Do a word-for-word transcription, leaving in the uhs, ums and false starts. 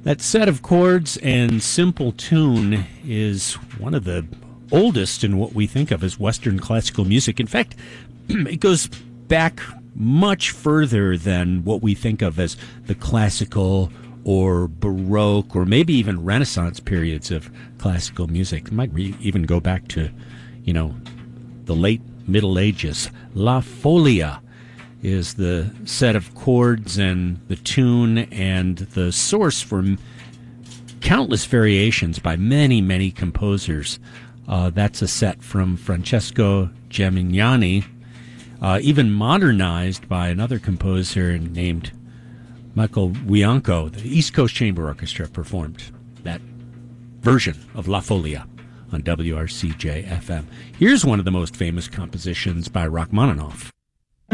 That set of chords and simple tune is one of the oldest in what we think of as Western classical music. In fact, it goes back much further than what we think of as the classical or Baroque or maybe even Renaissance periods of classical music. It might re- even go back to, you know, the late Middle Ages. La Folia is the set of chords and the tune and the source for m- countless variations by many, many composers. Uh, that's a set from Francesco Gimignani, uh, even modernized by another composer named Michael Wianco. The East Coast Chamber Orchestra performed that version of La Folia on W R C J F M. Here's one of the most famous compositions by Rachmaninoff.